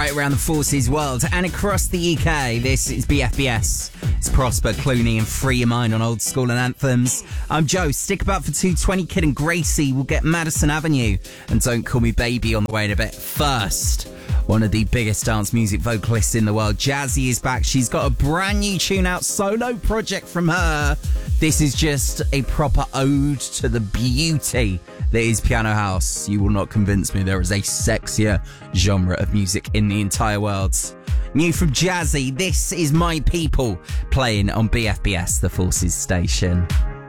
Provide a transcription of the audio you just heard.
right around the Forces world and across the UK. This is BFBS. It's Prosper, Clooney and Free Your Mind on Old School and Anthems. I'm Joe. Stick about for 220. Kid and Gracie will get Madison Avenue and Don't Call Me Baby on the way in a bit. First, one of the biggest dance music vocalists in the world, Jazzy, is back. She's got a brand new tune out, solo project from her. This is just a proper ode to the beauty that is piano house. You will not convince me there is a sexier genre of music in the entire world. New from Jazzy, this is My People, playing on BFBS, the Forces station.